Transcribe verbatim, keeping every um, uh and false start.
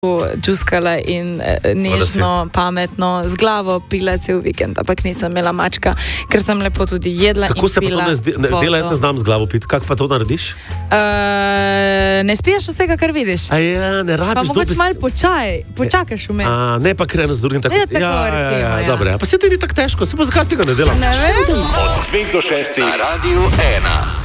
čuskala in eh, nežno, pametno, z glavo pila cel vikend, ampak nisem imela mačka, ker sem lepo tudi jedla. Kako in se pa to ne zdi, ne, dela, jaz ne znam z glavo piti, kako pa to narediš? Uh, ne spiješ vsega, kar vidiš. A ja, ne rabiš. Pa mogoče dobi... malo počaj, počakaš vmes. A, ne pa krenu z drugim. Tak... Ne, tako ja, recimo, ja, ja, ja. Dobre, pa se ti ni tako težko, se pa zakaj tega ne delam? Ne vem. Od dveh do šestih na Radiu ena.